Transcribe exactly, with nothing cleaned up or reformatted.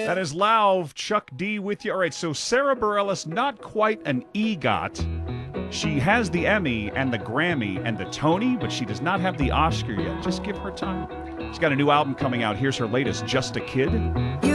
That is Lauv, Chuck D with you. All right, so Sarah Bareilles, not quite an EGOT. She has the Emmy and the Grammy and the Tony, but she does not have the Oscar yet. Just give her time. She's got a new album coming out. Here's her latest, Just a Kid.